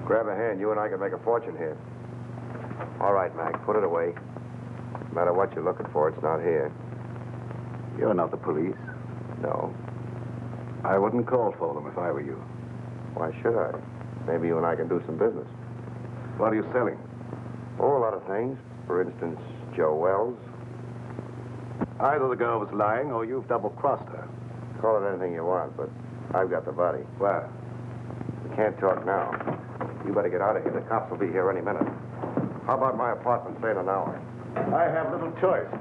Grab a hand. You and I can make a fortune here. All right, Mac. Put it away. No matter what you're looking for, it's not here. You're not the police. No. I wouldn't call for them if I were you. Why should I? Maybe you and I can do some business. What are you selling? Oh, a lot of things. For instance, Joe Wells. Either the girl was lying or you've double-crossed her. Call it anything you want, but I've got the body. Where? We can't talk now. You better get out of here. The cops will be here any minute. How about my apartment, say in an hour? I have little choice.